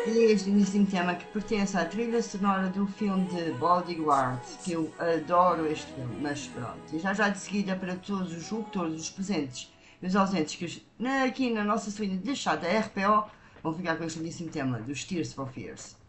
E este lindíssimo tema que pertence à trilha sonora do filme de Bodyguard, que eu adoro este filme, mas pronto. E já de seguida para todos os locutores, os presentes e os ausentes que aqui na nossa saída de chá da RPO vão ficar com este lindíssimo tema dos Tears for Fears.